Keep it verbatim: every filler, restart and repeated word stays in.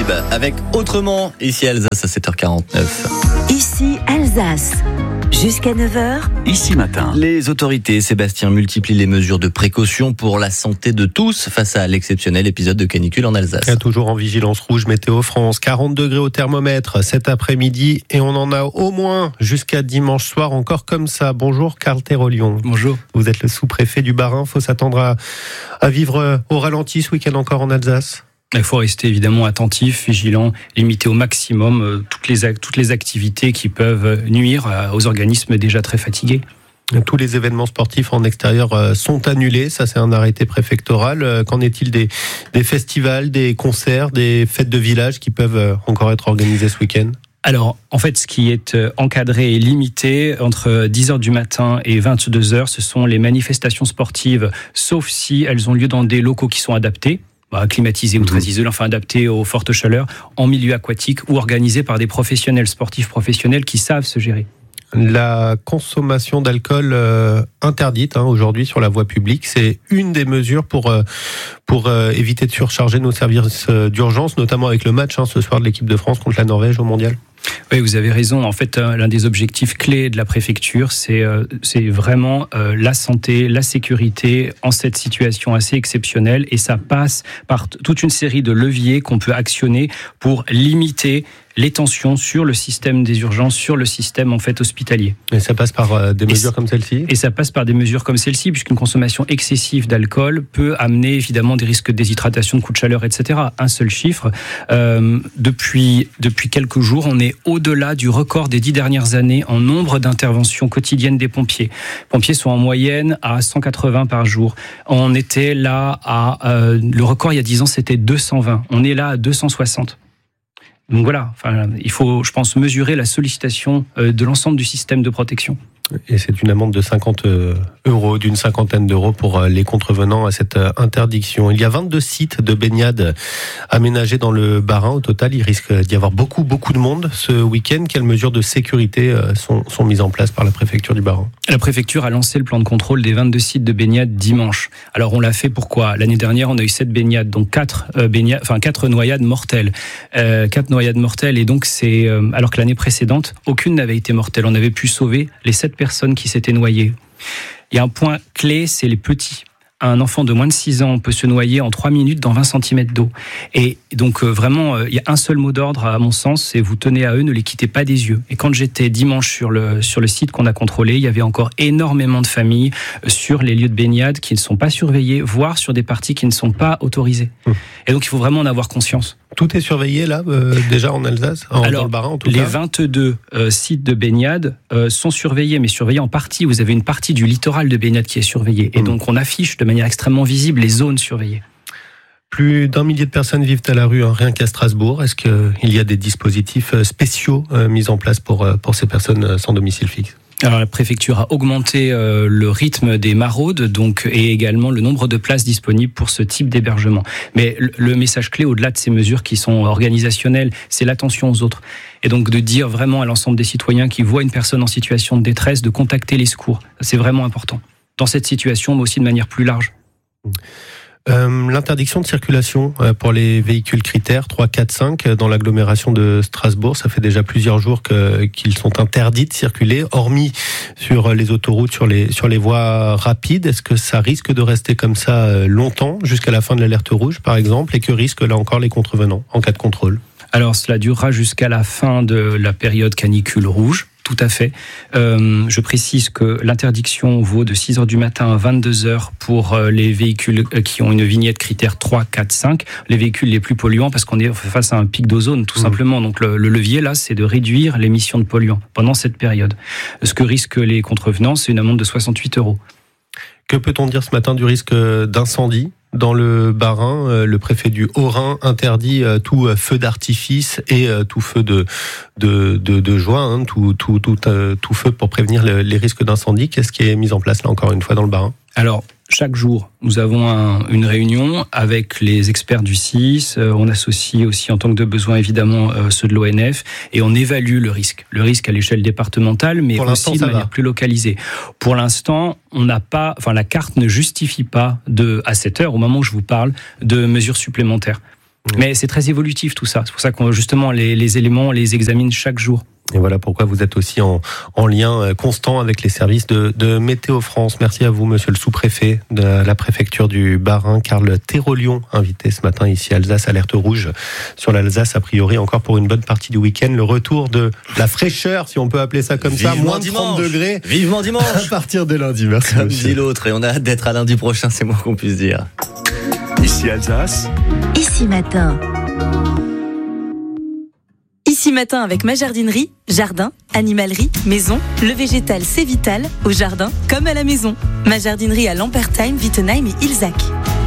Tube avec Autrement, ici Alsace à sept heures quarante-neuf. Ici Alsace, jusqu'à neuf heures. Ici matin. Les autorités, Sébastien, multiplient les mesures de précaution pour la santé de tous face à l'exceptionnel épisode de canicule en Alsace. Il y a toujours en vigilance rouge Météo France, quarante degrés au thermomètre cet après-midi et on en a au moins jusqu'à dimanche soir encore comme ça. Bonjour Carl Terolion. Bonjour. Vous êtes le sous-préfet du Bas-Rhin, faut s'attendre à, à vivre au ralenti ce week-end encore en Alsace? Il faut rester évidemment attentif, vigilant, limiter au maximum euh, toutes les, toutes les activités qui peuvent nuire euh, aux organismes déjà très fatigués. Tous les événements sportifs en extérieur euh, sont annulés, ça c'est un arrêté préfectoral. Euh, qu'en est-il des, des festivals, des concerts, des fêtes de village qui peuvent euh, encore être organisés ce week-end ? Alors, en fait, ce qui est encadré et limité entre dix heures du matin et vingt-deux heures, ce sont les manifestations sportives, sauf si elles ont lieu dans des locaux qui sont adaptés. Bah, climatisés ou très isolés, enfin adaptés aux fortes chaleurs, en milieu aquatique ou organisés par des professionnels, sportifs professionnels qui savent se gérer. La consommation d'alcool euh, interdite hein, aujourd'hui sur la voie publique, c'est une des mesures pour, euh, pour euh, éviter de surcharger nos services euh, d'urgence, notamment avec le match hein, ce soir de l'équipe de France contre la Norvège au Mondial. Oui, vous avez raison. En fait, l'un des objectifs clés de la préfecture, c'est, euh, c'est vraiment euh, la santé, la sécurité en cette situation assez exceptionnelle. Et ça passe par t- toute une série de leviers qu'on peut actionner pour limiter les tensions sur le système des urgences, sur le système en fait hospitalier. Et ça passe par euh, des mesures et, comme celle-ci ? Et ça passe par des mesures comme celle-ci, puisqu'une consommation excessive d'alcool peut amener évidemment des risques de déshydratation, de coups de chaleur, et cetera. Un seul chiffre, euh, depuis, depuis quelques jours, on est au-delà du record des dix dernières années en nombre d'interventions quotidiennes des pompiers. Les pompiers sont en moyenne à cent quatre-vingts par jour. On était là à... Euh, le record il y a dix ans, c'était deux cent vingt. On est là à deux cent soixante. Donc voilà, enfin, il faut, je pense, mesurer la sollicitation de l'ensemble du système de protection. Et c'est une amende de cinquante euros, d'une cinquantaine d'euros pour les contrevenants à cette interdiction. Il y a vingt-deux sites de baignade aménagés dans le Bas-Rhin. Au total, il risque d'y avoir beaucoup, beaucoup de monde ce week-end. Quelles mesures de sécurité sont, sont mises en place par la préfecture du Bas-Rhin ? La préfecture a lancé le plan de contrôle des vingt-deux sites de baignade dimanche. Alors on l'a fait pourquoi ? L'année dernière, on a eu sept baignades, donc quatre euh, baignades, enfin quatre noyades mortelles, euh, quatre noyades mortelles. Et donc c'est euh, alors que l'année précédente, aucune n'avait été mortelle. On avait pu sauver les sept personnes qui s'étaient noyées. Il y a un point clé, c'est les petits. Un enfant de moins de six ans peut se noyer en trois minutes dans vingt centimètres d'eau. Et donc euh, vraiment, euh, il y a un seul mot d'ordre à mon sens, c'est vous tenez à eux, ne les quittez pas des yeux. Et quand j'étais dimanche sur le, sur le site qu'on a contrôlé, il y avait encore énormément de familles sur les lieux de baignade qui ne sont pas surveillés, voire sur des parties qui ne sont pas autorisées. Mmh. Et donc il faut vraiment en avoir conscience. Tout est surveillé là, euh, déjà en Alsace, en, Alors, dans le Bas-Rhin en tout les cas. vingt-deux euh, sites de baignade euh, sont surveillés, mais surveillés en partie. Vous avez une partie du littoral de baignade qui est surveillée. Et mmh. donc on affiche de manière extrêmement visible les zones surveillées. Plus d'un millier de personnes vivent à la rue, hein, rien qu'à Strasbourg. Est-ce qu'il y a des dispositifs spéciaux euh, mis en place pour, euh, pour ces personnes sans domicile fixe ? Alors la préfecture a augmenté euh, le rythme des maraudes, donc et également le nombre de places disponibles pour ce type d'hébergement. Mais le, le message clé, au-delà de ces mesures qui sont organisationnelles, c'est l'attention aux autres. Et donc de dire vraiment à l'ensemble des citoyens qui voient une personne en situation de détresse, de contacter les secours. C'est vraiment important. Dans cette situation, mais aussi de manière plus large. Euh, l'interdiction de circulation pour les véhicules critères trois, quatre, cinq dans l'agglomération de Strasbourg, ça fait déjà plusieurs jours que, qu'ils sont interdits de circuler, hormis sur les autoroutes, sur les, sur les voies rapides. Est-ce que ça risque de rester comme ça longtemps, jusqu'à la fin de l'alerte rouge par exemple, et que risquent là encore les contrevenants en cas de contrôle ? Alors cela durera jusqu'à la fin de la période canicule rouge. Tout à fait. Euh, je précise que l'interdiction vaut de six heures du matin à vingt-deux heures pour les véhicules qui ont une vignette critère trois, quatre, cinq, les véhicules les plus polluants, parce qu'on est face à un pic d'ozone, tout mmh. simplement. Donc le, le levier, là, c'est de réduire l'émission de polluants pendant cette période. Ce que risquent les contrevenants, c'est une amende de soixante-huit euros. Que peut-on dire ce matin du risque d'incendie ? Dans le Bas-Rhin, le préfet du Haut-Rhin interdit tout feu d'artifice et tout feu de, de, de, de joie, hein, tout, tout, tout, tout feu pour prévenir les risques d'incendie. Qu'est-ce qui est mis en place là encore une fois dans le Bas-Rhin ? Alors, chaque jour, nous avons un, une réunion avec les experts du C I S. Euh, on associe aussi en tant que de besoin évidemment euh, ceux de l'O N F et on évalue le risque. Le risque à l'échelle départementale, mais aussi de manière plus localisée. Pour l'instant, on n'a pas, enfin la carte ne justifie pas de, à cette heure, au moment où je vous parle, de mesures supplémentaires. Mais c'est très évolutif tout ça. C'est pour ça que justement les, les éléments, on les examine chaque jour. Et voilà pourquoi vous êtes aussi en, en lien constant avec les services de, de Météo France. Merci à vous, monsieur le sous-préfet de la préfecture du Bas-Rhin, Karl Thérolion, invité ce matin ici à Alsace, alerte rouge sur l'Alsace, a priori encore pour une bonne partie du week-end. Le retour de la fraîcheur, si on peut appeler ça comme Vivement ça, moins de dimanche. trente degrés. Vivement dimanche. À partir de lundi, merci. Comme monsieur. dit l'autre, et on a hâte d'être à lundi prochain, c'est moins qu'on puisse dire. Ici Alsace. Ici Matin. Ici Matin avec ma jardinerie, jardin, animalerie, maison, le végétal c'est vital, au jardin comme à la maison. Ma jardinerie à Lampertheim, Wittenheim et Ilzach.